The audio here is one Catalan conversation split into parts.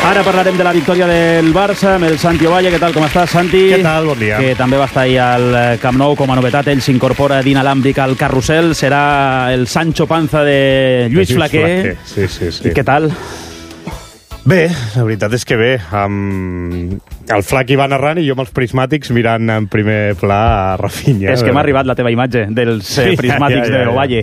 Ara parlarem de la victòria del Barça amb el Santi Ovalle. Què tal, com estàs, Santi? Què tal, bon dia. Que també va estar ahir al Camp Nou com a novetat. Ell s'incorpora d'inalàmbric al carrusel. Serà el Sancho Panza de Lluís Flaquer. Sí. I què tal? Bé, la veritat és que bé. El Flac hi va narrant i jo amb els prismàtics mirant en primer pla a Rafinha. És que m'ha arribat la teva imatge dels prismàtics d'Ovalle.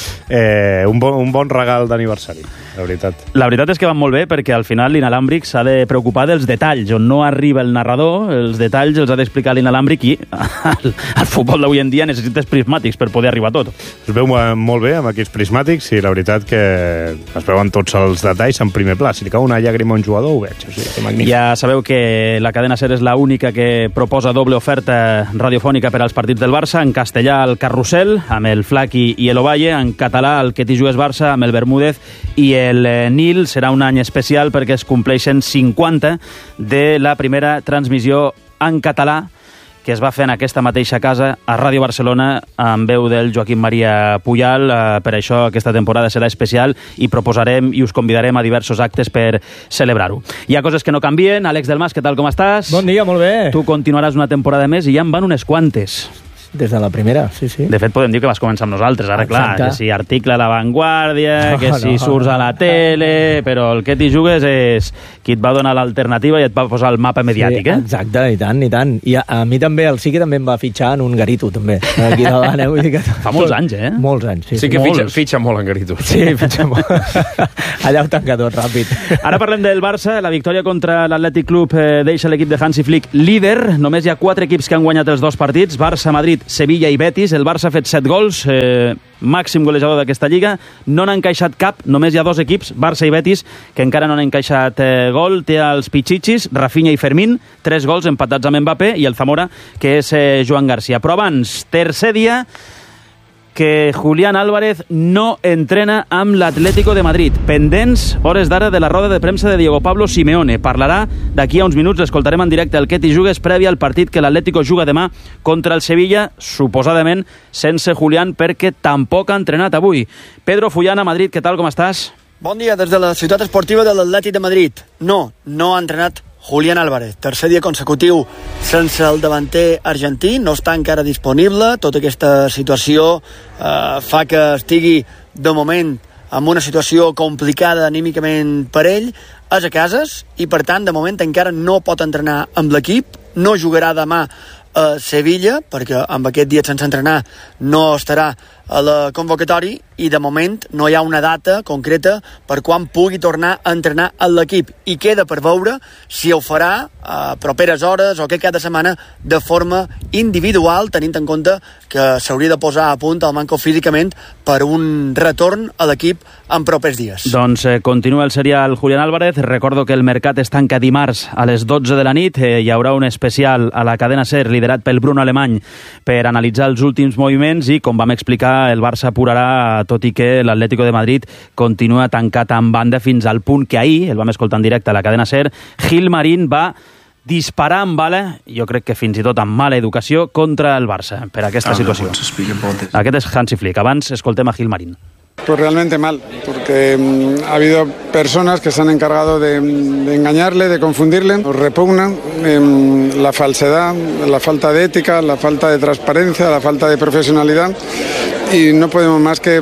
Un bon regal d'aniversari, la veritat. La veritat és que van molt bé perquè al final l'inalàmbric s'ha de preocupar dels detalls. On no arriba el narrador, els detalls els ha d'explicar l'inalàmbric i al futbol d'avui en dia necessites prismàtics per poder arribar a tot. Es veu molt bé amb aquests prismàtics i la veritat que es veuen tots els detalls en primer pla. Si li cau una llàgrima a un jugador, ho veig. O sigui, que magnífic. Ja sabeu que la cadena SER és l'única que proposa doble oferta radiofònica per als partits del Barça, en castellà al Carrusel, amb el Flaqui i l'Ovalle, en català el Que t'hi jugues Barça, amb el Bermúdez i el Nil. Serà un any especial perquè es compleixen 50 de la primera transmissió en català que es va fer en aquesta mateixa casa a Ràdio Barcelona amb veu del Joaquim Maria Puyal. Per això aquesta temporada serà especial i proposarem i us convidarem a diversos actes per celebrar-ho. Hi ha coses que no canvien. Àlex Delmas, què tal, com estàs? Bon dia, molt bé. Tu continuaràs una temporada més i ja en van unes quantes. Des de la primera, sí. De fet, podem dir que vas començar amb nosaltres. Ara, clar, que si article a La Vanguardia, que si surts a la tele, però el que t'hi jugues és qui et va donar l'alternativa i et va posar el mapa mediàtic, eh? Exacte, i tant. I a mi també, el Sique també em va fitxar en un garito, també. Aquí davant, vull dir que... Fa molts anys, eh? Molts anys, sí. Sí que fitxa molt en garito. Sí, fitxa molt. Allà ho tanca tot, ràpid. Ara parlem del Barça. La victòria contra l'Atlètic Club deixa l'equip de Hansi Flick líder. Només hi ha 4 equips que han guanyat els 2 partits. Barça, Madrid, Sevilla i Betis. El Barça ha fet 7 gols, màxim golejador d'aquesta lliga. No n'ha encaixat cap, només hi ha 2 equips, Barça i Betis, que encara no han encaixat gol. Té els Pichichis, Rafinha i Fermín, 3 gols empatats amb Mbappé, i el Zamora, que és Joan García. Però abans, tercer dia que Julián Álvarez no entrena amb l'Atlético de Madrid. Pendents, hores d'ara, de la roda de premsa de Diego Pablo Simeone. Parlarà d'aquí a uns minuts, l'escoltarem en directe al Que t'hi jugues, prèvia al partit que l'Atlético juga demà contra el Sevilla, suposadament sense Julián perquè tampoc ha entrenat avui. Pedro Fullana, Madrid, què tal, com estàs? Bon dia des de la ciutat esportiva de l'Atlètic de Madrid. No ha entrenat Julián Álvarez, tercer dia consecutiu sense el davanter argentí, no està encara disponible. Tota aquesta situació fa que estigui de moment en una situació complicada anímicament per ell. És a cases i per tant de moment encara no pot entrenar amb l'equip, no jugarà demà a Sevilla perquè amb aquest dia sense entrenar no estarà a la convocatòria i de moment no hi ha una data concreta per quan pugui tornar a entrenar a l'equip i queda per veure si ho farà a properes hores o que cada setmana de forma individual, tenint en compte que s'hauria de posar a punt el manco físicament per un retorn a l'equip en propers dies. Doncs continua el serial Julián Álvarez. Recordo que el mercat es tanca dimarts a les 12 de la nit. Hi haurà un especial a la cadena SER liderat pel Bruno Alemany per analitzar els últims moviments i, com vam explicar, el Barça apurarà, tot i que l'Atlético de Madrid continua tancat en banda fins al punt que ahir, el vam escoltar en directe a la cadena SER, Gilmarín va disparar amb bala, jo crec que fins i tot amb mala educació, contra el Barça per aquesta situació. Aquest és Hansi Flick. Abans escoltem a Gilmarín. Pues realmente mal, porque ha habido personas que se han encargado de engañarle, de confundirle. Nos repugna la falsedad, la falta de ética, la falta de transparencia, la falta de profesionalidad y no podemos más que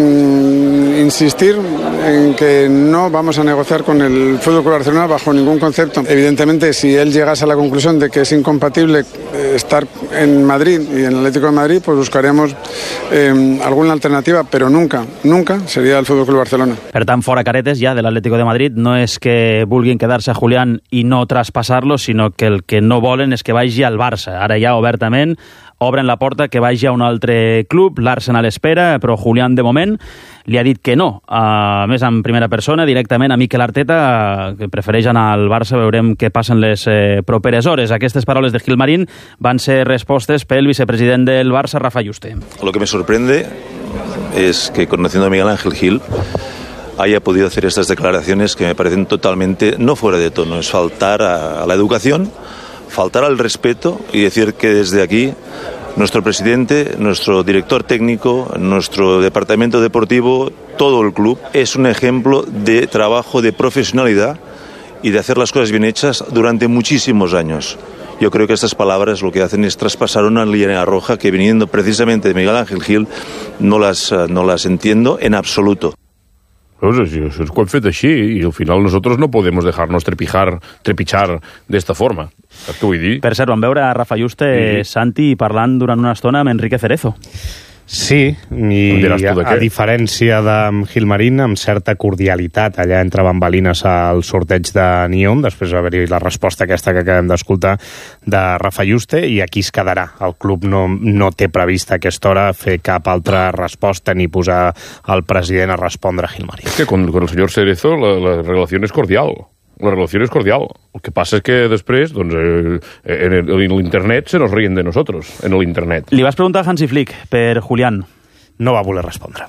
insistir en que no vamos a negociar con el FC Barcelona bajo ningún concepto. Evidentemente, si él llegase a la conclusión de que es incompatible estar en Madrid y en el Atlético de Madrid, pues buscaremos alguna alternativa, pero nunca seria el FC Barcelona. Per tant, fora caretes ja de l'Atlético de Madrid. No és que vulguin quedar-se a Julián i no traspassar-lo, sinó que el que no volen és que vagi al Barça. Ara ja obertament obren la porta que vagi a un altre club. L'Arsenal espera, però Julián de moment li ha dit que no. A més, en primera persona, directament a Mikel Arteta, que prefereix anar al Barça. Veurem què passen les properes hores. Aquestes paraules de Gilmarín van ser respostes pel vicepresident del Barça, Rafa Yuste. Lo que me sorprende es que, conociendo a Miguel Ángel Gil, haya podido hacer estas declaraciones que me parecen totalmente no fuera de tono. Es faltar a la educación, faltar al respeto y decir que desde aquí nuestro presidente, nuestro director técnico, nuestro departamento deportivo, todo el club es un ejemplo de trabajo, de profesionalidad y de hacer las cosas bien hechas durante muchísimos años. Yo creo que estas palabras lo que hacen es traspasar una línea roja que, viniendo precisamente de Miguel Ángel Gil, no las entiendo en absoluto. Pues eso es que ho hem fet així i al final nosotros no podemos dejarnos trepichar d'esta forma. Saps què vull dir? Per cert, vam veure a Rafa Yuste, Santi, parlant durant una estona amb Enrique Cerezo. Sí, i a diferència de Gilmarín, amb certa cordialitat allà entre bambalines al sorteig de Nyon, després va haver-hi la resposta aquesta que acabem d'escoltar de Rafa Yuste, i aquí es quedarà. El club no té prevista a aquesta hora fer cap altra resposta ni posar el president a respondre a Gilmarín. Es que con el señor Cerezo la relación es cordial. La relación es cordial. El que passa és que després, doncs, en l'internet se nos ríen de nosotros, en l'internet. Li vas preguntar a Hansi Flick per Julián. No va voler respondre.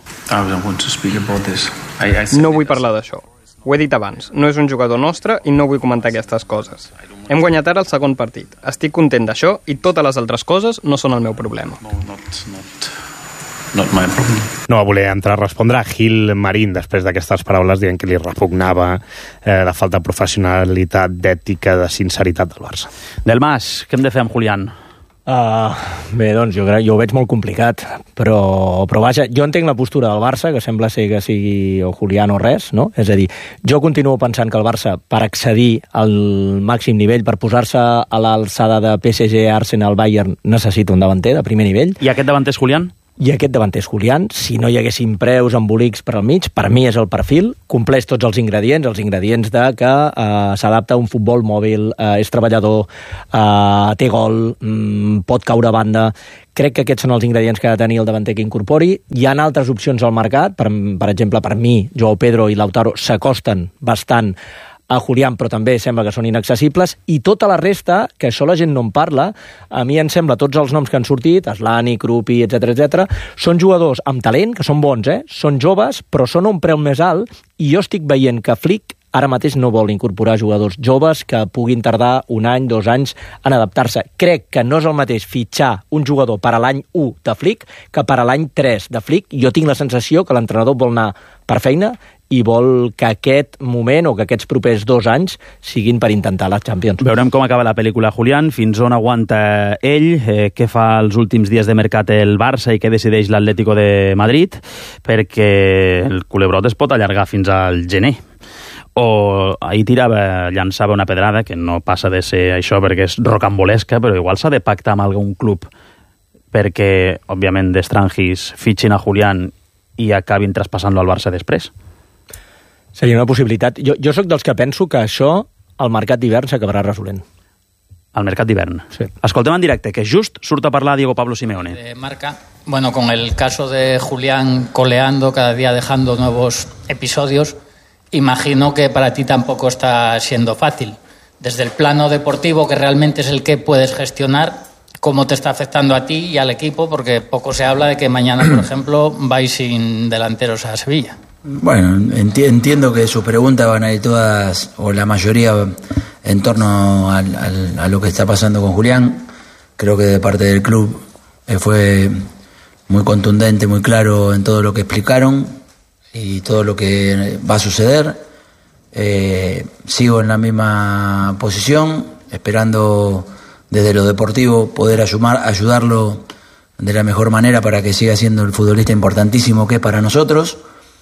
No vull parlar d'això. Ho he dit abans, no és un jugador nostre i no vull comentar aquestes coses. Hem guanyat ara el segon partit. Estic content d'això i totes les altres coses no són el meu problema. No va voler entrar a respondre a Gilmarín després d'aquestes paraules dient que li repugnava la falta de professionalitat, d'ètica, de sinceritat del Barça. Del Mas, què hem de fer amb Julián? Bé, doncs jo ho veig molt complicat, però vaja, jo entenc la postura del Barça, que sembla ser que sigui o Julián o res, no? És a dir, jo continuo pensant que el Barça, per accedir al màxim nivell, per posar-se a l'alçada de PSG, Arsenal, Bayern, necessita un davanter de primer nivell. I aquest davanter és Julián? I aquest davanter és Julián. Si no hi haguessin preus, embolics per al mig, per mi és el perfil, compleix tots els ingredients de que s'adapta a un futbol mòbil, és treballador, té gol, pot caure a banda. Crec que aquests són els ingredients que ha de tenir el davanter que incorpori. Hi ha altres opcions al mercat, per exemple, per mi, Joao Pedro i Lautaro s'acosten bastant a Julián, però també sembla que són inaccessibles, i tota la resta, que això la gent no en parla, a mi em sembla, tots els noms que han sortit, Aslani, Krupi, etc., són jugadors amb talent, que són bons, són joves, però són a un preu més alt, i jo estic veient que Flick ara mateix no vol incorporar jugadors joves que puguin tardar 1 any, 2 anys en adaptar-se. Crec que no és el mateix fitxar un jugador per a l'any 1 de Flick que per a l'any 3 de Flick. Jo tinc la sensació que l'entrenador vol anar per feina i vol que aquest moment o que aquests propers 2 anys siguin per intentar la Champions. Veurem com acaba la pel·lícula Julián, fins on aguanta ell, què fa els últims dies de mercat el Barça i què decideix l'Atlético de Madrid, perquè el culebrot es pot allargar fins al gener. O ahir llançava una pedrada, que no passa de ser això perquè és rocambolesca, però igual s'ha de pactar amb algun club perquè, òbviament, d'estrangis fitxin a Julián i acabin traspassant-lo al Barça després. Seria una possibilitat. Jo sóc dels que penso que això al mercat d'hivern s'acabarà resolent. Al mercat d'hivern. Sí. Escoltem en directe, que just surt a parlar Diego Pablo Simeone. Marca, bueno, con el caso de Julián coleando, cada día dejando nuevos episodios, imagino que para ti tampoco está siendo fácil. Desde el plano deportivo, que realmente es el que puedes gestionar, ¿cómo te está afectando a ti y al equipo? Porque poco se habla de que mañana, por ejemplo, vais sin delanteros a Sevilla. Bueno, entiendo que sus preguntas van a ir todas, o la mayoría, en torno a lo que está pasando con Julián. Creo que de parte del club fue muy contundente, muy claro en todo lo que explicaron y todo lo que va a suceder. Sigo en la misma posición, esperando desde lo deportivo poder ayudarlo de la mejor manera para que siga siendo el futbolista importantísimo que es para nosotros.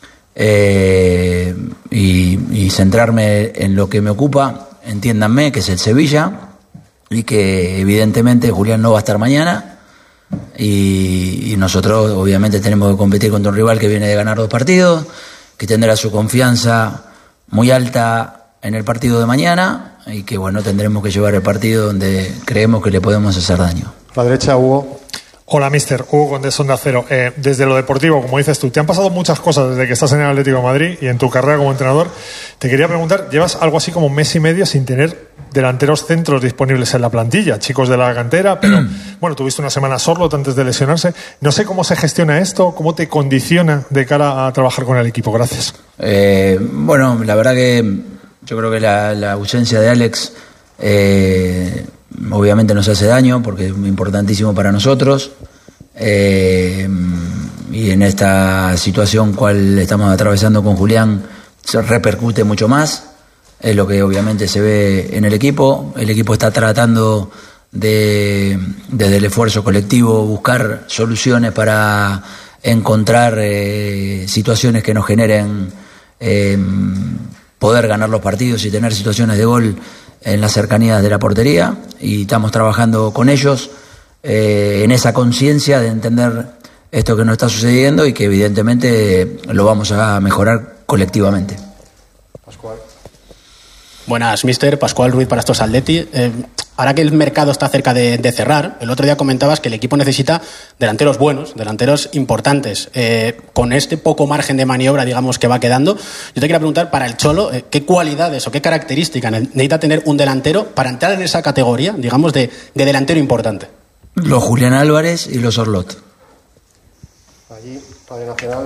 Y centrarme en lo que me ocupa, entiéndanme, que es el Sevilla, y que evidentemente Julián no va a estar mañana, y nosotros obviamente tenemos que competir contra un rival que viene de ganar 2 partidos, que tendrá su confianza muy alta en el partido de mañana, y que bueno, tendremos que llevar el partido donde creemos que le podemos hacer daño. La derecha, Hugo. Hola, mister. Hugo Condés, Onda Cero. Desde lo deportivo, como dices tú, te han pasado muchas cosas desde que estás en el Atlético de Madrid y en tu carrera como entrenador. Te quería preguntar, llevas algo así como 1 mes y medio sin tener delanteros centros disponibles en la plantilla, chicos de la cantera, pero bueno, tuviste una semana solo antes de lesionarse. No sé cómo se gestiona esto, cómo te condiciona de cara a trabajar con el equipo. Gracias. Bueno, la verdad que yo creo que la ausencia de Alex obviamente nos hace daño porque es muy importantísimo para nosotros, y en esta situación cual estamos atravesando con Julián se repercute mucho más. es lo que obviamente se ve en el equipo. El equipo está tratando desde el esfuerzo colectivo buscar soluciones para encontrar situaciones que nos generen poder ganar los partidos y tener situaciones de gol en las cercanías de la portería, y estamos trabajando con ellos en esa conciencia de entender esto que nos está sucediendo y que evidentemente lo vamos a mejorar colectivamente. Pascual. Buenas, mister. Pascual Ruiz para estos Atleti. Ahora que el mercado está cerca de cerrar, el otro día comentabas que el equipo necesita delanteros buenos, delanteros importantes. Con este poco margen de maniobra, digamos, que va quedando, yo te quería preguntar, para el Cholo, ¿qué cualidades o qué características necesita tener un delantero para entrar en esa categoría, digamos, de delantero importante? Los Julián Álvarez y los Orlot. Allí, Radio Nacional.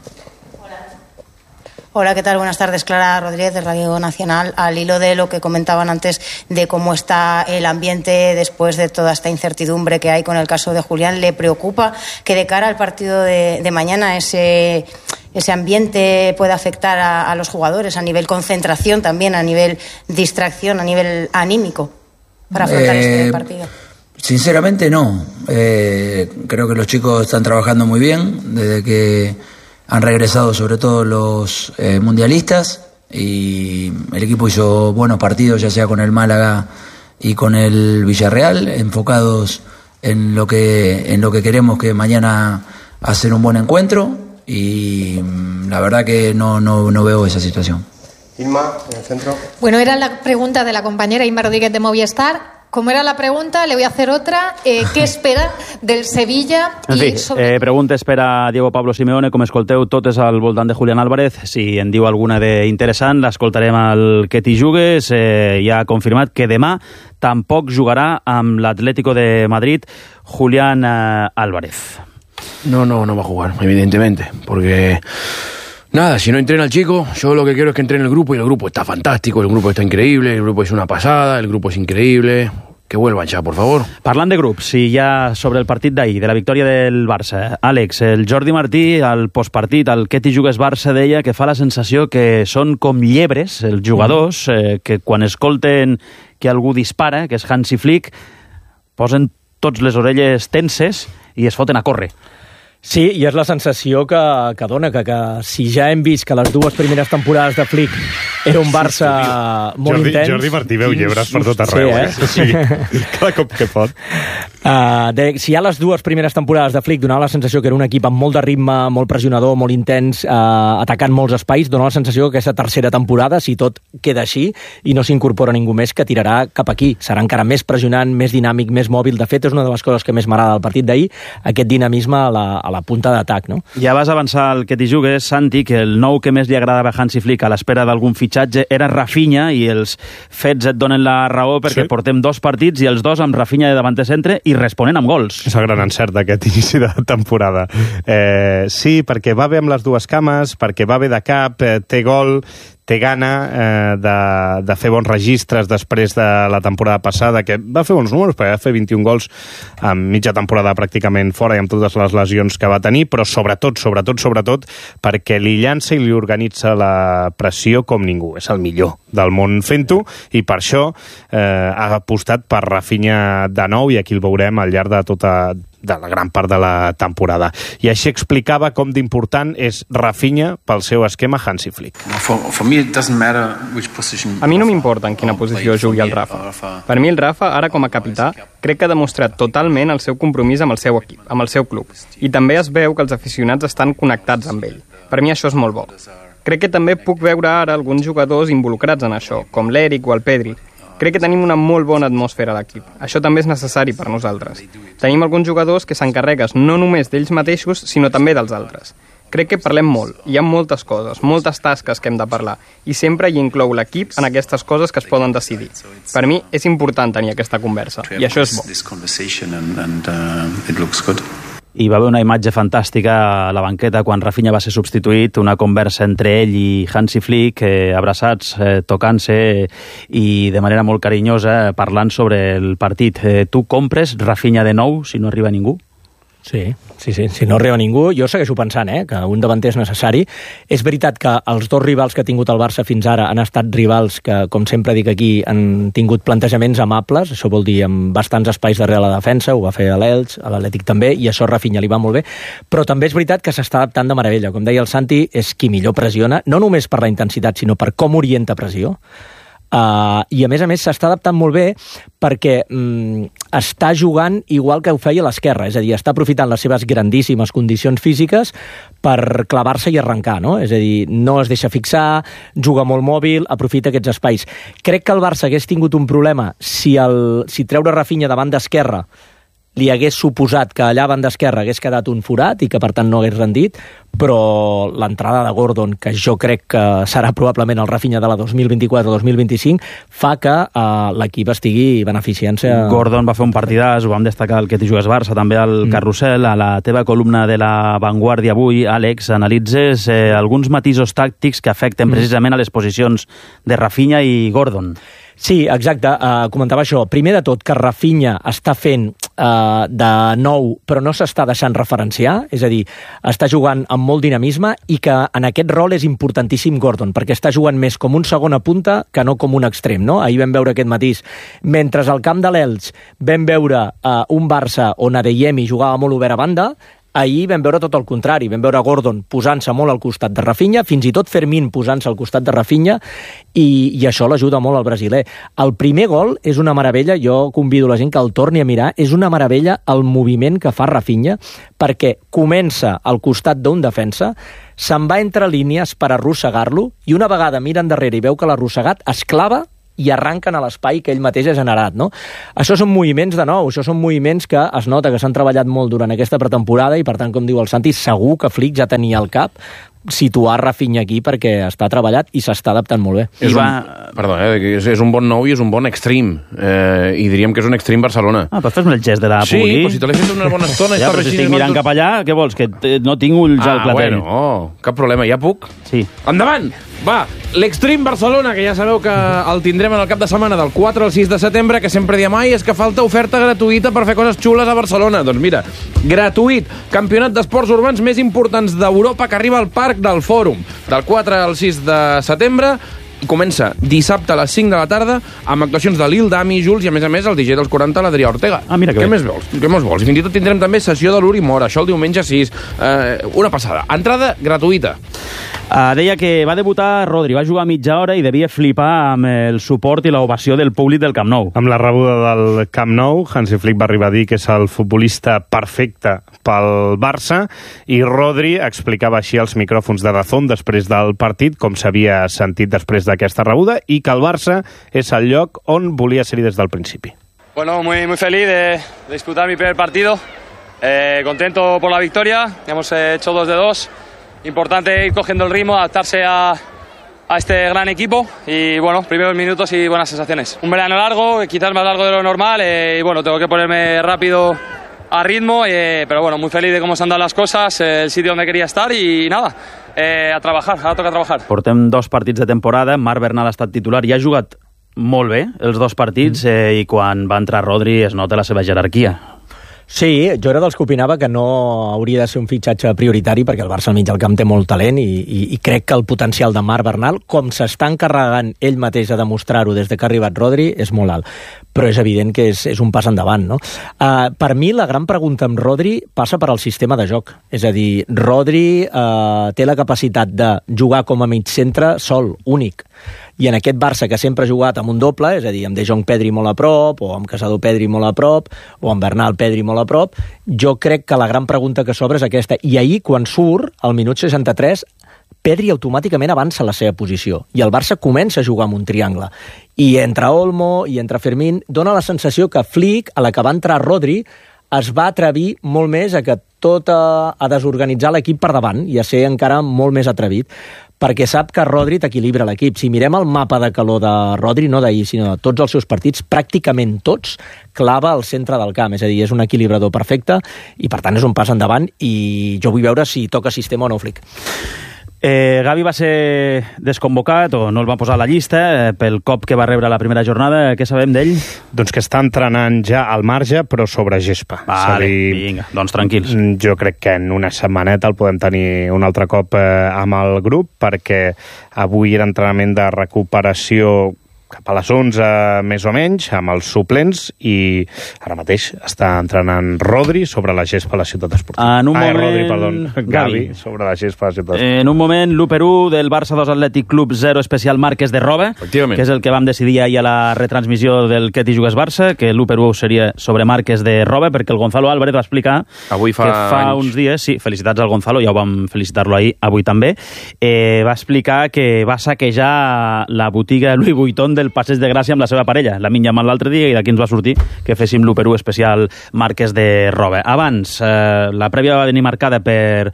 Hola, ¿qué tal? Buenas tardes, Clara Rodríguez de Radio Nacional. Al hilo de lo que comentaban antes de cómo está el ambiente después de toda esta incertidumbre que hay con el caso de Julián, ¿le preocupa que de cara al partido de mañana ese ambiente pueda afectar a los jugadores a nivel concentración, también a nivel distracción, a nivel anímico para afrontar este partido? Sinceramente no. Creo que los chicos están trabajando muy bien desde que han regresado, sobre todo los mundialistas, y el equipo hizo buenos partidos, ya sea con el Málaga y con el Villarreal, enfocados en lo que queremos, que mañana hacer un buen encuentro, y la verdad que no veo esa situación. Inma, en el centro. Bueno, era la pregunta de la compañera Inma Rodríguez de Movistar. Como era la pregunta, le voy a hacer otra. ¿Què espera del Sevilla? En fi, preguntes per a Diego Pablo Simeone. Com escolteu, totes al voltant de Julián Álvarez. Si en diu alguna d'interessant, l'escoltarem al Que t'hi jugues. Ja ha confirmat que demà tampoc jugarà amb l'Atlético de Madrid Julián Álvarez. No va a jugar, evidentemente, porque... Nada, si no entrena el chico, yo lo que quiero es que entrene el grupo, y el grupo está fantástico, el grupo está increíble, el grupo es una pasada, el grupo es increíble. Que vuelvan ya, por favor. Parlant de grups, i ja sobre el partit d'ahir, de la victòria del Barça, Àlex, el Jordi Martí, al postpartit, al Que t'hi jugues Barça, deia que fa la sensació que són com llebres, els jugadors, que quan escolten que algú dispara, que és Hansi Flick, posen tots les orelles tenses i es foten a córrer. Sí, i és la sensació que dona, que si ja hem vist que les dues primeres temporades de Flick era un Barça molt intens... Jordi Martí veu llebres per tot arreu, sí, cada cop que pot. Si ja les dues primeres temporades de Flick donava la sensació que era un equip amb molt de ritme, molt pressionador, molt intens, atacant molts espais, dona la sensació que aquesta tercera temporada, si tot queda així i no s'incorpora ningú més, que tirarà cap aquí. Serà encara més pressionant, més dinàmic, més mòbil. De fet, és una de les coses que més m'agrada del partit d'ahir, aquest dinamisme a la punta d'atac, no? Ja vas avançar al Que t'hi jugues, Santi, que el nou que més li agradava a Hansi Flick a l'espera d'algun fitxatge era Rafinha, i els fets et donen la raó, perquè portem 2 partits i els 2 amb Rafinha de davanter centre i responent amb gols. És el gran encert d'aquest inici de temporada. Sí, perquè va bé amb les dues cames, perquè va bé de cap, té gol, té gana de fer bons registres després de la temporada passada, que va fer bons números, perquè va fer 21 gols en mitja temporada pràcticament fora i amb totes les lesions que va tenir, però sobretot, perquè li llança i li organitza la pressió com ningú. És el millor del món fent-ho, i per això ha apostat per Rafinha de nou, i aquí el veurem al llarg de la gran part de la temporada. I així explicava com d'important és Rafinha pel seu esquema Hansi Flick. A mi no m'importa en quina posició jugui el Rafa. Per mi el Rafa, ara com a capità, crec que ha demostrat totalment el seu compromís amb el seu equip, amb el seu club. I també es veu que els aficionats estan connectats amb ell. Per mi això és molt bo. Crec que també puc veure ara alguns jugadors involucrats en això, com l'Eric o el Pedri. Crec que tenim una molt bona atmosfera a l'equip. Això també és necessari per nosaltres. Tenim alguns jugadors que s'encarreguen no només d'ells mateixos, sinó també dels altres. Crec que parlem molt. Hi ha moltes coses, moltes tasques que hem de parlar, i sempre hi inclou l'equip en aquestes coses que es poden decidir. Per mi és important tenir aquesta conversa, i això és bo. I va haver una imatge fantàstica a la banqueta quan Rafinha va ser substituït, una conversa entre ell i Hansi Flick, abraçats, tocant-se i de manera molt carinyosa parlant sobre el partit. Tu compres Rafinha de nou si no arriba ningú? Sí, si no arriba ningú, jo segueixo pensant que un davanter és necessari. És veritat que els dos rivals que ha tingut el Barça fins ara han estat rivals que, com sempre dic aquí, han tingut plantejaments amables, això vol dir amb bastants espais darrere la defensa, ho va fer a l'Elx, a l'Atlètic també, i això a Rafinha li va molt bé, però també és veritat que s'està adaptant de meravella. Com deia el Santi, és qui millor pressiona, no només per la intensitat, sinó per com orienta pressió. I a més s'està adaptant molt bé perquè està jugant igual que ho feia a l'esquerra, és a dir, està aprofitant les seves grandíssimes condicions físiques per clavar-se i arrencar, no? És a dir, no es deixa fixar, juga molt mòbil, aprofita aquests espais. Crec que el Barça hagués tingut un problema si treure Rafinha davant d'esquerra li hagués suposat que allà a banda esquerra hagués quedat un forat i que per tant no hagués rendit, però l'entrada de Gordon, que jo crec que serà probablement el Rafinha de la 2024-2025, fa que l'equip estigui beneficiant-se. Gordon va fer un partidàs, ho vam destacar el que t'hi jugues Barça, també al Carrusel, a la teva columna de La Vanguardia avui, Àlex, analitzes alguns matisos tàctics que afecten precisament a les posicions de Rafinha i Gordon. Sí, exacte, comentava això. Primer de tot, que Rafinha està fent de nou, però no s'està deixant referenciar, és a dir, està jugant amb molt dinamisme i que en aquest rol és importantíssim Gordon, perquè està jugant més com un segona punta que no com un extrem, no? Ahir vam veure aquest matís. Mentre al camp de l'Elx vam veure un Barça on Adeyemi jugava molt obert a banda, ahir vam veure tot el contrari, vam veure Gordon posant-se molt al costat de Rafinha, fins i tot Fermín posant-se al costat de Rafinha, i això l'ajuda molt al brasiler. El primer gol és una meravella, jo convido la gent que el torni a mirar, és una meravella el moviment que fa Rafinha, perquè comença al costat d'un defensa, se'n va entre línies per arrossegar-lo, i una vegada mira endarrere i veu que l'ha arrossegat, es clava i arranquen a l'espai que ell mateix ha generat, no? Això són moviments de nou, això són moviments que es nota que s'han treballat molt durant aquesta pretemporada i, per tant, com diu el Santi, segur que Flick ja tenia al cap situar Rafinha aquí perquè està treballat i s'està adaptant molt bé. És un bon nou i és un bon extrem, i diríem que és un extrem Barcelona. Però fes-me el gest de la Pugui. Sí, però si te l'he fet una bona estona... Ja, però si estic mirant cap allà, què vols? Que no tinc ulls al clatell. Bueno, cap problema, ja puc? Sí. Endavant! Va, l'Extreme Barcelona, que ja sabeu que el tindrem en el cap de setmana del 4 al 6 de setembre, que sempre diem, és que falta oferta gratuïta per fer coses xules a Barcelona. Doncs mira, gratuït, campionat d'esports urbans més importants d'Europa que arriba al Parc del Fòrum, del 4 al 6 de setembre, i comença dissabte a les 5 de la tarda amb actuacions de Lil Dami, Jules i a més el DJ dels 40, l'Adrià Ortega. Mira que què més vols? Què més vols? I fins i tot tindrem també sessió de l'Uri Mora, això el diumenge 6. Una passada. Entrada gratuïta. Deia que va debutar Rodri, va jugar mitja hora i devia flipar amb el suport i l'ovació del públic del Camp Nou. Amb la rebuda del Camp Nou, Hansi Flick va arribar a dir que és el futbolista perfecte pel Barça, i Rodri explicava així als micròfons de DAZN després del partit com s'havia sentit després d'aquesta rebuda i que el Barça és el lloc on volia ser-hi des del principi. Bueno, muy feliz de disputar mi primer partido, contento por la victoria, hemos hecho 2 de 2. Importante ir cogiendo el ritmo, adaptarse a este gran equipo y bueno, primeros minutos y buenas sensaciones. Un verano largo, quizás más largo de lo normal, y bueno, tengo que ponerme rápido a ritmo, pero bueno, muy feliz de cómo se han dado las cosas, el sitio donde quería estar y nada, a trabajar, ara toca trabajar. Portem 2 partits de temporada, Marc Bernal ha estat titular i ha jugat molt bé els 2 partits, i quan va entrar Rodri es nota la seva jerarquia. Sí, jo era dels que opinava que no hauria de ser un fitxatge prioritari perquè el Barça al mig del camp té molt talent i crec que el potencial de Marc Bernal, com s'està encarregant ell mateix a demostrar-ho des que ha arribat Rodri, és molt alt. Però és evident que és un pas endavant, no? Per mi la gran pregunta amb Rodri passa per al sistema de joc. És a dir, Rodri té la capacitat de jugar com a mig centre sol, únic. I en aquest Barça que sempre ha jugat amb un doble, és a dir, amb De Jong Pedri molt a prop, o amb Casado Pedri molt a prop, o amb Bernal Pedri molt a prop, jo crec que la gran pregunta que s'obre és aquesta. I ahir, quan surt, al minut 63, Pedri automàticament avança la seva posició i el Barça comença a jugar amb un triangle. I entre Olmo i entre Fermín dona la sensació que Flick, a la que va entrar Rodri, es va atrevir molt més a desorganitzar l'equip per davant i a ser encara molt més atrevit, perquè sap que Rodri t'equilibra l'equip. Si mirem el mapa de calor de Rodri, no d'ahir, sinó de tots els seus partits, pràcticament tots clava al centre del camp, és a dir, és un equilibrador perfecte i per tant és un pas endavant i jo vull veure si toca sistema o no Flick. Gavi va ser desconvocat o no el va posar a la llista pel cop que va rebre a la primera jornada. Què sabem d'ell? Doncs que està entrenant ja al marge, però sobre gespa. Vale, vinga, doncs tranquils. Jo crec que en una setmaneta el podem tenir un altre cop amb el grup, perquè avui era entrenament de recuperació cap a les 11 més o menys, amb els suplents, i ara mateix està entrenant Rodri sobre la gespa a la Ciutat Esportiva. Gavi sobre la gespa a la Ciutat Esportiva. En un moment, l'1-1 del Barça 2 Atlètic Club 0 especial Marques de Roba, que és el que vam decidir ahir a la retransmissió del Que t'hi jugues Barça, que l'1-1 seria sobre Marques de Roba, perquè el Gonzalo Álvarez va explicar que fa uns dies, sí, felicitats al Gonzalo, ja ho vam felicitar-lo ahir, avui també, va explicar que va saquejar la botiga Louis Vuitton del Passeig de Gràcia amb la seva parella, la Minya l'altre dia, i d'aquí ens va sortir que féssim l'1-1 especial Marques de Roba. Abans, la prèvia va venir marcada per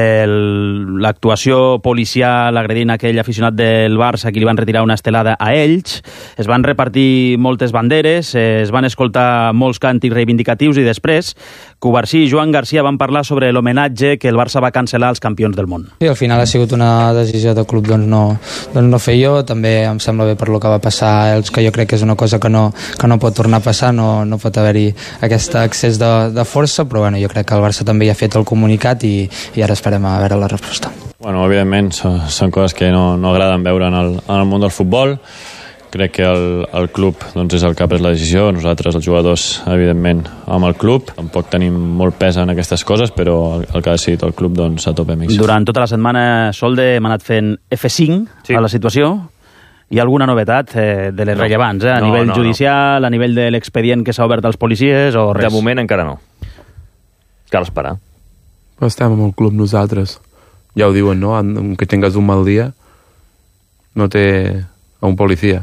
l'actuació policial agredint aquell aficionat del Barça a qui li van retirar una estelada a Elx. Es van repartir moltes banderes, es van escoltar molts càntics reivindicatius, i després Cubarsí i Joan Garcia van parlar sobre l'homenatge que el Barça va cancel·lar als campions del món. Sí, al final ha sigut una decisió del club no fer jo, també em sembla bé per lo que va passar, que jo crec que és una cosa que no pot tornar a passar, no pot haver-hi aquest excés de força, però bueno, jo crec que el Barça també ja ha fet el comunicat i ara esperem a veure la resposta. Bueno, evidentment són coses que no agraden veure en el món del futbol. Crec que el club doncs, és el que ha pres la decisió, nosaltres els jugadors evidentment amb el club, tampoc tenim molt pes en aquestes coses, però el que ha decidit el club doncs, a tope amics. Durant tota la setmana Solde m'ha anat fent F5 a la situació. Hi ha alguna novetat de les rellevants, a nivell judicial, a nivell de l'expedient que s'ha obert als policies o res? De moment encara no. Cal esperar. Però estem amb el club nosaltres. Ja ho diuen, no? Que tingues un mal dia, no té a un policia.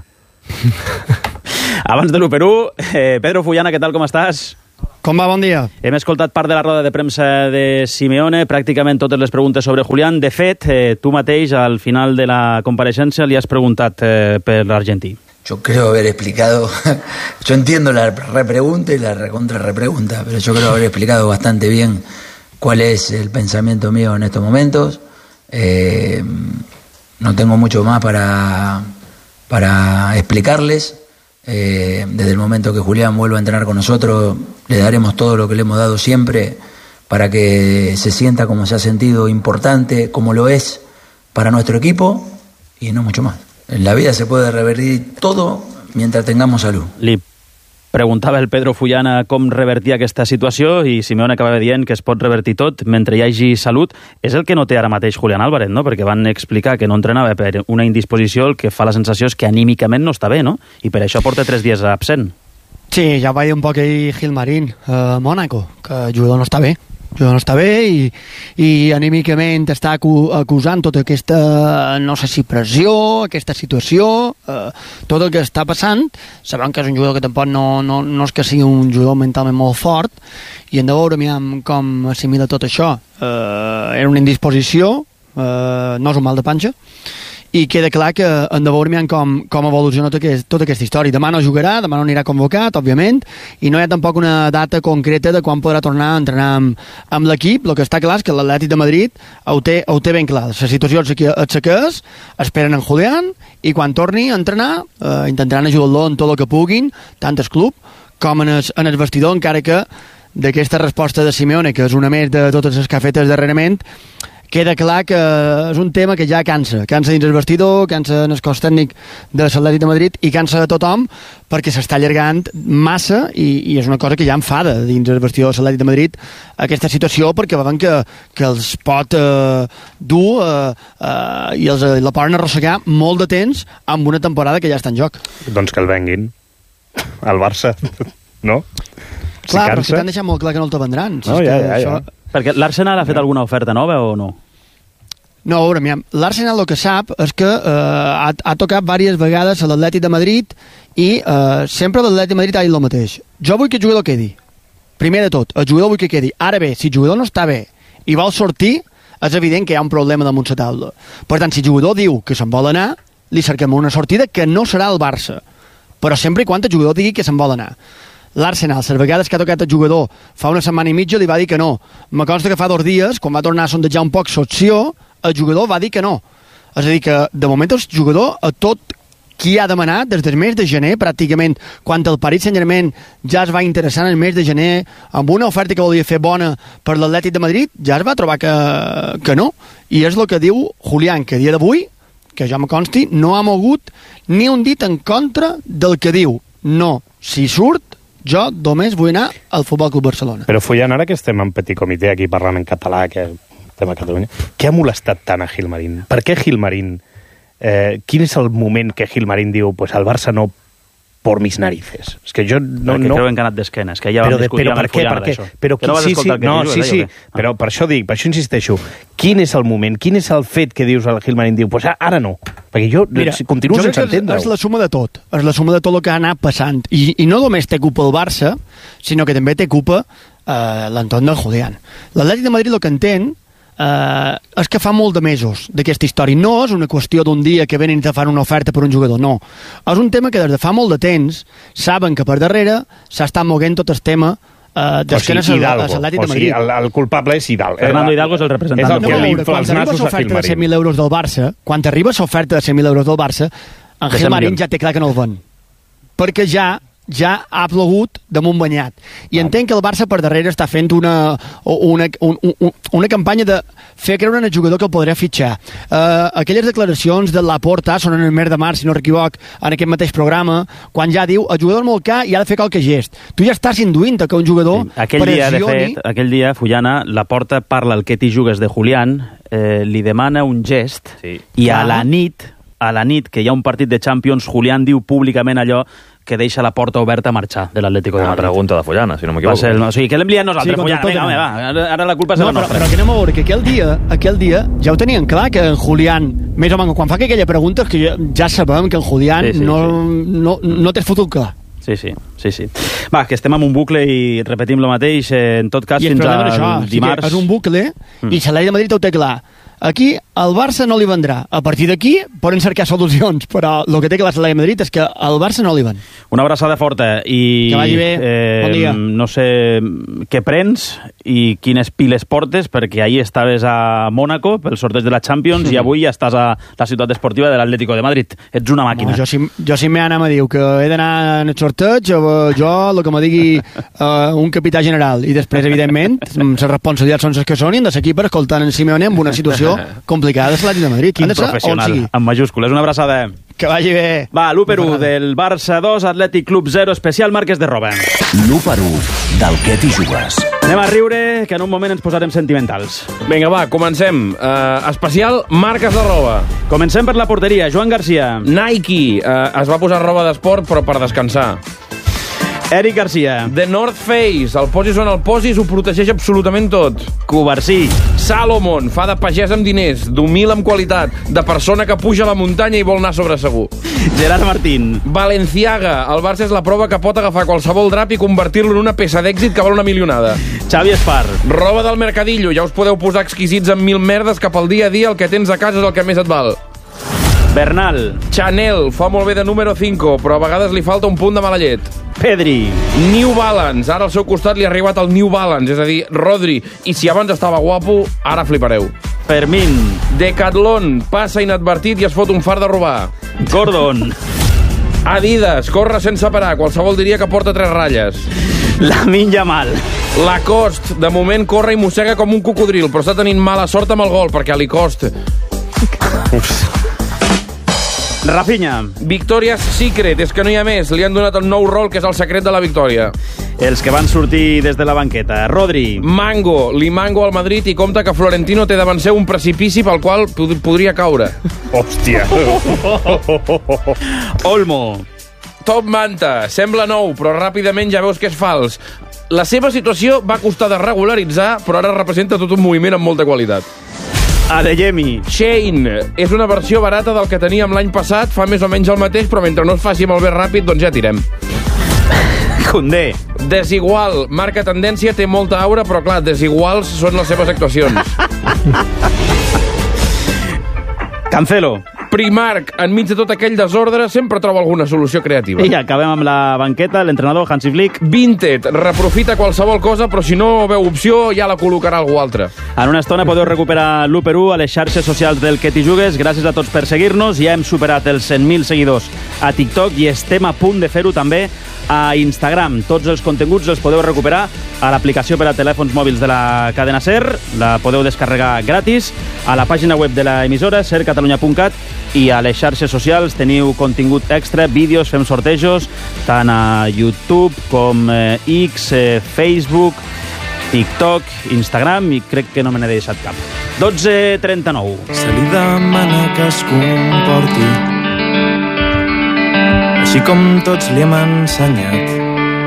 Abans de l'1-1, Pedro Fullana, què tal, com estàs? Com va, bon dia. Hem escoltat part de la roda de premsa de Simeone, pràcticament totes les preguntes sobre Julián. De fet, tu mateix, al final de la compareixença, li has preguntat per l'argentí. Yo creo haber explicado, yo entiendo la repregunta y la recontra-repregunta, pero yo creo haber explicado bastante bien cuál es el pensamiento mío en estos momentos. No tengo mucho más para explicarles. Desde el momento que Julián vuelva a entrenar con nosotros, le daremos todo lo que le hemos dado siempre para que se sienta como se ha sentido importante, como lo es para nuestro equipo, y no mucho más. En la vida se puede revertir todo mientras tengamos salud. Li preguntava el Pedro Fullana com revertir aquesta situació i Simeone acabava dient que es pot revertir tot mentre hi hagi salut. És el que no té ara mateix Julián Álvarez, no? Perquè van explicar que no entrenava per una indisposició, el que fa la sensació és que anímicament no està bé, no? I per això porta 3 dies absent. Sí, ja va dir un poc ahir Gilmarín a Mònaco, que el jugador no està bé. I anímicament està acusant tota aquesta, no sé si pressió, aquesta situació, tot el que està passant. Sabem que és un jugador que tampoc no és que sigui un jugador mentalment molt fort, i hem de veure com assimila tot això. Era una indisposició, no és un mal de panxa, i queda clar que hem de veure com evoluciona tota aquesta història. Demà no jugarà, demà no anirà convocat, òbviament, i no hi ha tampoc una data concreta de quan podrà tornar a entrenar amb l'equip. El que està clar és que l'Atlètic de Madrid ho té ben clar. La situació és que és, esperen en Julián, i quan torni a entrenar intentaran ajudar-lo en tot el que puguin, tant el club com en el vestidor, encara que d'aquesta resposta de Simeone, que és una més de totes les que ha fet darrerament, queda clar que és un tema que ja cansa dins el vestidor, cansa en el cos tècnic de l'Atlètic de Madrid i cansa a tothom, perquè s'està allargant massa i és una cosa que ja enfada dins el vestidor de l'Atlètic de Madrid aquesta situació, perquè veuen que els pot dur i la poden arrossegar molt de temps amb una temporada que ja està en joc. Doncs que el venguin al Barça, no? Clar, però que t'han deixat molt clar que no el te vendran. No, ja. Perquè l'Arsenal ha fet alguna oferta nova o no? No, a veure, l'Arsenal el que sap és que ha tocat diverses vegades a l'Atlètic de Madrid i sempre l'Atlètic de Madrid ha dit el mateix. Jo vull que el jugador quedi. Primer de tot, el jugador vull que quedi. Ara bé, si el jugador no està bé i vol sortir, és evident que hi ha un problema damunt la taula. Per tant, si el jugador diu que se'n vol anar, li cerquem una sortida que no serà el Barça. Però sempre i quan el jugador digui que se'n vol anar. L'Arsenal, les vegades que ha tocat el jugador fa una setmana i mitja, li va dir que no. Me consta que fa 2 dies, quan va tornar a sondejar un poc l'opció, el jugador va dir que no. És a dir, que de moment el jugador a tot qui ha demanat des del mes de gener, pràcticament, quan el Paris Saint-Germain ja es va interessar en el mes de gener amb una oferta que volia fer bona per l'Atlètic de Madrid, ja es va trobar que no. I és el que diu Julián, que a dia d'avui, que ja me consti, no ha mogut ni un dit en contra del que diu. No, si surt, jo només vull anar al Futbol Club Barcelona. Però Fullan, ara que estem en petit comitè aquí parlant en català, que estem a Catalunya, què ha molestat tant a Gilmarín? Per què Gilmarín? Quin és el moment que Gilmarín diu pues al Barça no por mis narices? És que jo no... Perquè creuen que ha anat d'esquenes, que ja vam discutir amb el Fullan d'això. Però que no vas escoltar el que dius, sí, però per això dic, per això insisteixo. Quin és el moment, quin és el fet que dius al Gilmarín diu, pues ara no? Perquè jo continuo sense entendre-ho. És la suma de tot, és la suma de tot el que ha anat passant. I no només té culpa el Barça, sinó que també té culpa l'entorn del Julián. L'Atlètic de Madrid el que entén és que fa molt de mesos d'aquesta història. No és una qüestió d'un dia que venen i te fan una oferta per un jugador, no. És un tema que des de fa molt de temps saben que per darrere s'està moguent tot el tema d'esquenes a l'Atlètic de Madrid. O sigui, el culpable és Hidalgo. Fernando Hidalgo és el representant. Quan arriba l'oferta de 100.000 euros del Barça, quan arriba l'oferta de 100.000 euros del Barça, en Gilmarín ja té clar que no el ven. Perquè ja ha plogut damunt banyat. I entenc que el Barça per darrere està fent una campanya de fer creure en el jugador que el podrà fitxar. Aquelles declaracions de Laporta són en el mes de març, si no m'equivoc, en aquest mateix programa, quan ja diu el jugador és molt car i ha de fer qualque gest. Tu ja estàs induint que un jugador pressioni... Aquell dia, Fullana, Laporta parla al que t'hi jugues de Julián, li demana un gest i a la nit, que hi ha un partit de Champions, Julián diu públicament allò que deixa la porta oberta a marxar de l'Atlético de Madrid. Una pregunta de Fullana, si no m'equivoco. O sigui, que l'hem liat nosaltres, Fullana. Vinga, home, va, ara la culpa és la nostra. Però que anem a veure, que aquell dia ja ho tenien clar, que en Julián, més o menys, quan fa aquella pregunta, que ja sabem que en Julián no t'has fotut clar. Sí. Va, que estem en un bucle i repetim el mateix, en tot cas, fins al dimarts. És un bucle i l'Atlètic de Madrid ho té clar. Aquí el Barça no li vendrà. A partir d'aquí poden cercar solucions, però el que té clar l'Atlètic de Madrid és que el Barça no li ven. Una abraçada forta i que vagi bé. Bon dia. No sé què prens i quines piles portes, perquè ahir estaves a Mònaco pel sorteig de la Champions i avui ja estàs a la ciutat esportiva de l'Atlético de Madrid. Ets una màquina. No, jo si m'he anat a dir que he d'anar en el sorteig, jo el que me digui un capità general i després, evidentment, les responsabilitats són les que són i hem de seguir per escoltar en Simeone en una situació complicada de l'Atlètic de Madrid. Quin professional, amb majúscules. Una abraçada. Que vagi bé. Va, l'1-1 del Barça 2, Atlètic Club 0, especial marques de roba. L'1-1 del que t'hi jugues. Anem a riure, que en un moment ens posarem sentimentals. Vinga, va, comencem. Especial marques de roba. Comencem per la porteria. Joan Garcia. Nike. Es va posar roba d'esport, però per descansar. Eric Garcia. The North Face. El posis on el posis ho protegeix absolutament tot. Covarsí. Salomon. Fa de pagès amb diners, d'humil amb qualitat, de persona que puja a la muntanya i vol anar sobre segur. Gerard Martín. Balenciaga. El Barça és la prova que pot agafar qualsevol drap i convertir-lo en una peça d'èxit que val una milionada. Xavi Espar. Roba del Mercadillo. Ja us podeu posar exquisits amb 1000 merdes que pel dia a dia el que tens a casa és el que més et val. Bernal. Chanel. Fa molt bé de número 5, però a vegades li falta un punt de mala llet. Pedri. New Balance. Ara al seu costat li ha arribat el New Balance, és a dir, Rodri. I si abans estava guapo, ara flipareu. Fermín. Decathlon. Passa inadvertit i es fot un far de robar. Gordon. Adidas. Corre sense parar. Qualsevol diria que porta 3 ratlles. Lamine Yamal. Lacoste. De moment corre i mossega com un cocodril, però està tenint mala sort amb el gol, perquè a Lacoste... Rafinha. Victoria's Secret, és que no hi ha més. Li han donat el nou rol, que és el secret de la victòria. Els que van sortir des de la banqueta. Rodri. Mango. Li mango al Madrid i compta que Florentino té davant seu un precipici pel qual podria caure. Hòstia. Olmo. Top Manta. Sembla nou, però ràpidament ja veus que és fals. La seva situació va costar de regularitzar, però ara representa tot un moviment amb molta qualitat. Adeyemi. Shane. És una versió barata del que teníem l'any passat, fa més o menys el mateix, però mentre no es faci molt bé ràpid, doncs ja tirem. Koundé. Desigual. Marca tendència, té molta aura, però clar, desiguals són les seves actuacions. Cancelo. Primark, enmig de tot aquell desordre, sempre troba alguna solució creativa. I acabem amb la banqueta, l'entrenador Hansi Flick. Vinted, reprofita qualsevol cosa, però si no veu opció ja la col·locarà algú altre. En una estona podeu recuperar l'1x1 a les xarxes socials del Que t'hi jugues. Gràcies a tots per seguir-nos. Ja hem superat els 100.000 seguidors a TikTok i estem a punt de fer-ho també a Instagram. Tots els continguts els podeu recuperar a l'aplicació per a telèfons mòbils de la cadena SER. La podeu descarregar gratis a la pàgina web de l'emissora, sercatalunya.cat, i a les xarxes socials teniu contingut extra, vídeos, fem sortejos, tant a YouTube com X, Facebook, TikTok, Instagram, i crec que no me n'he deixat cap. 12:39. Se li demana que es comporti així com tots li hem ensenyat.